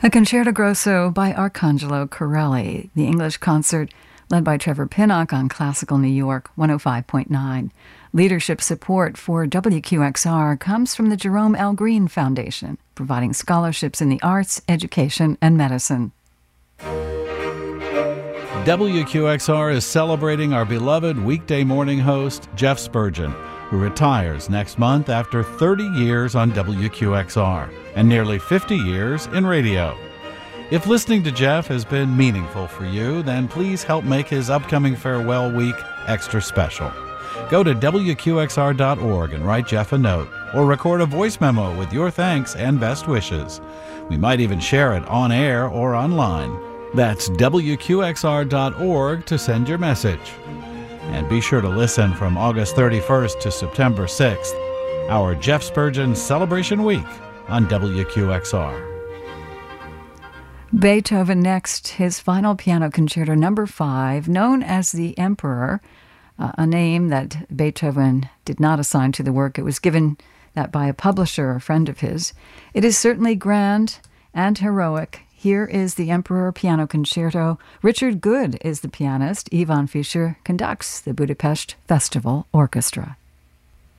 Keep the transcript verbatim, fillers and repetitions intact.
A Concerto Grosso by Arcangelo Corelli, the English concert led by Trevor Pinnock on Classical New York one oh five point nine. Leadership support for W Q X R comes from the Jerome L. Green Foundation, providing scholarships in the arts, education, and medicine. W Q X R is celebrating our beloved weekday morning host, Jeff Spurgeon, who retires next month after thirty years on W Q X R and nearly fifty years in radio. If listening to Jeff has been meaningful for you, then please help make his upcoming farewell week extra special. Go to W Q X R dot org and write Jeff a note, or record a voice memo with your thanks and best wishes. We might even share it on air or online. That's W Q X R dot org to send your message. And be sure to listen from August thirty-first to September sixth, our Jeff Spurgeon Celebration Week on W Q X R. Beethoven next, his final piano concerto number five, known as the Emperor, uh, a name that Beethoven did not assign to the work. It was given that by a publisher, a friend of his. It is certainly grand and heroic. Here is the Emperor Piano Concerto. Richard Good is the pianist. Ivan Fischer conducts the Budapest Festival Orchestra.